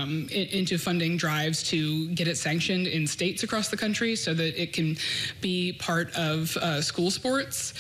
into funding drives to get it sanctioned in states across the country so that it can be part of school sports.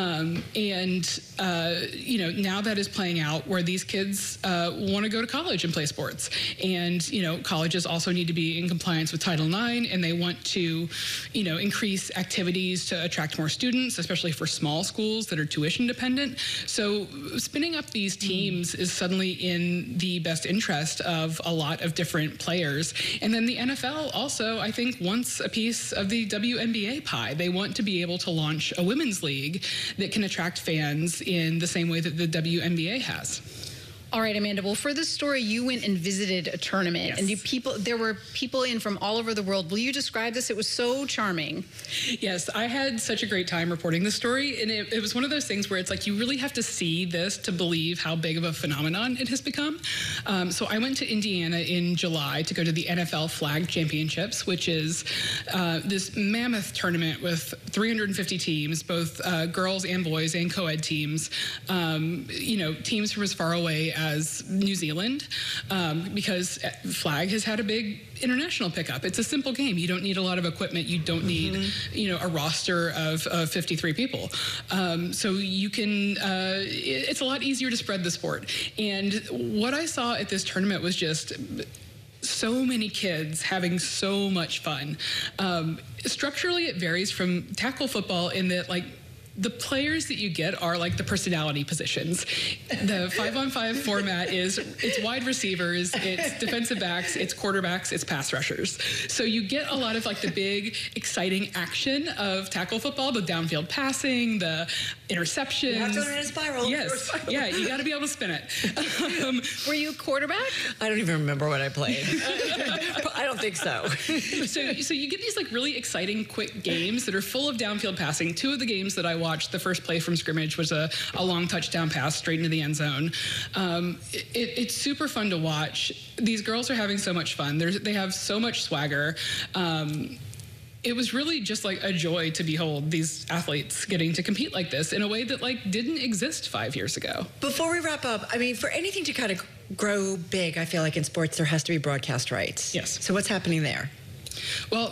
Now that is playing out where these kids want to go to college and play sports. And, colleges also need to be in compliance with Title IX, and they want to, increase activities to attract more students, especially for small schools that are tuition dependent. So spinning up these teams is suddenly in the best interest of a lot of different players. And then the NFL also, I think, wants a piece of the WNBA pie. They want to be able to launch a women's league that can attract fans in the same way that the WNBA has. All right, Amanda. Well, for this story, you went and visited a tournament, yes. And there were people in from all over the world. Will you describe this? It was so charming. Yes, I had such a great time reporting this story, and it was one of those things where it's like you really have to see this to believe how big of a phenomenon it has become. So I went to Indiana in July to go to the NFL Flag Championships, which is this mammoth tournament with 350 teams, both girls and boys and co-ed teams. Teams from as far away as New Zealand, because flag has had a big international pickup. It's a simple game. You don't need a lot of equipment. You don't need, a roster of 53 people. So you can, it's a lot easier to spread the sport. And what I saw at this tournament was just so many kids having so much fun. Structurally, it varies from tackle football in that, the players that you get are like the personality positions. The 5-on-5 format it's wide receivers, it's defensive backs, it's quarterbacks, it's pass rushers. So you get a lot of the big, exciting action of tackle football, the downfield passing, the interceptions. You have to learn a spiral. Yes, yeah, you got to be able to spin it. Were you a quarterback? I don't even remember what I played. I don't think so. So you get these really exciting, quick games that are full of downfield passing. Two of the games that I watched, the first play from scrimmage was a long touchdown pass straight into the end zone. It's super fun to watch. These girls are having so much fun. They have so much swagger. It was really just a joy to behold these athletes getting to compete like this in a way that didn't exist 5 years ago. Before we wrap up, for anything to kind of grow big, I feel like in sports there has to be broadcast rights. Yes. So what's happening there? Well,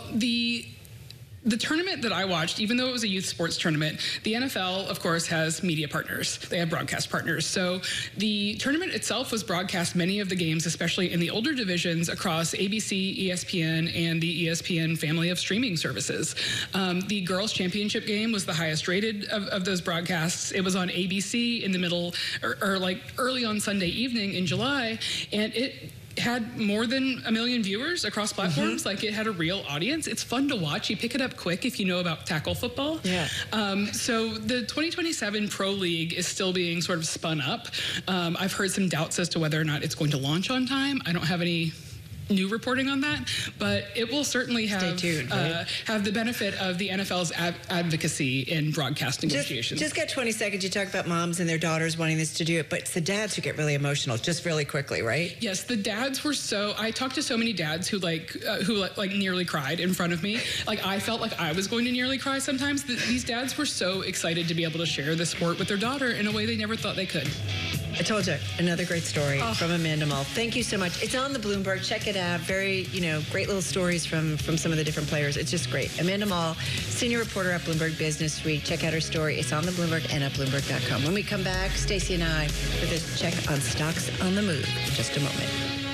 the tournament that I watched, even though it was a youth sports tournament, the NFL, of course, has media partners. They have broadcast partners. So the tournament itself was broadcast many of the games, especially in the older divisions, across ABC, ESPN, and the ESPN family of streaming services. The girls' championship game was the highest rated of those broadcasts. It was on ABC in the middle, or early on Sunday evening in July, and it had more than 1 million viewers across platforms. It had a real audience. It's fun to watch. You pick it up quick if you know about tackle football. Yeah. So the 2027 Pro League is still being sort of spun up. I've heard some doubts as to whether or not it's going to launch on time. I don't have any new reporting on that, but it will certainly have have the benefit of the NFL's advocacy in broadcast negotiations. Just get 20 seconds. You talk about moms and their daughters wanting this to do it, but it's the dads who get really emotional, just really quickly, right? Yes, the dads were I talked to so many dads who nearly cried in front of me. I felt like I was going to nearly cry sometimes. These dads were so excited to be able to share the sport with their daughter in a way they never thought they could. I told you, another great story from Amanda Mull. Thank you so much. It's on the Bloomberg. Check it out. Very, great little stories from some of the different players. It's just great. Amanda Mull, senior reporter at Bloomberg Business Week. Check out her story. It's on the Bloomberg and at Bloomberg.com. When we come back, Stacey and I with a check on stocks on the move. Just a moment.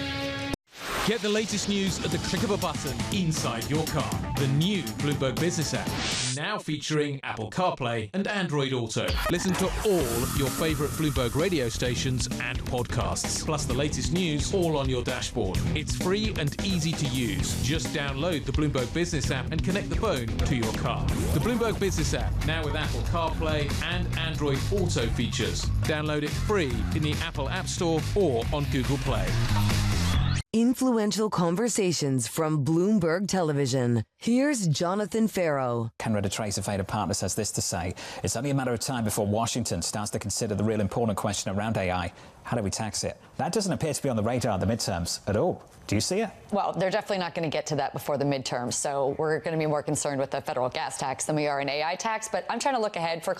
Get the latest news at the click of a button inside your car. The new Bloomberg Business app, now featuring Apple CarPlay and Android Auto. Listen to all your favorite Bloomberg radio stations and podcasts, plus the latest news all on your dashboard. It's free and easy to use. Just download the Bloomberg Business app and connect the phone to your car. The Bloomberg Business app, now with Apple CarPlay and Android Auto features. Download it free in the Apple App Store or on Google Play. Influential conversations from Bloomberg Television. Here's Jonathan Farrow. Kenreda Tracer Fader Partner says this to say, it's only a matter of time before Washington starts to consider the real important question around AI. How do we tax it? That doesn't appear to be on the radar of the midterms at all. Do you see it? Well, they're definitely not going to get to that before the midterms. So we're going to be more concerned with the federal gas tax than we are an AI tax. But I'm trying to look ahead for